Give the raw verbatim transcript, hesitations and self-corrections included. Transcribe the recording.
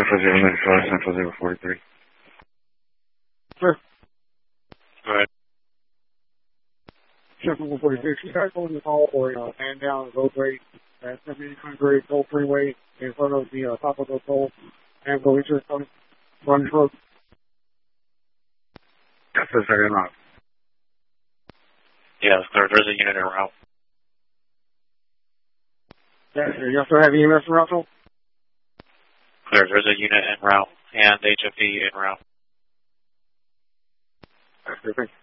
Central zero nine five, Central zero forty-three. Sure. Go ahead. Central one forty-six, you guys on the call for a uh, man down road rate at seventy Country Toll Freeway in front of the uh, top of the toll and go into the run road. That's the second route. Yeah, there, there's a unit en route. Yeah, you also have E M S en route, though? There, there's a unit en route and H F D en route. That's good, thank you.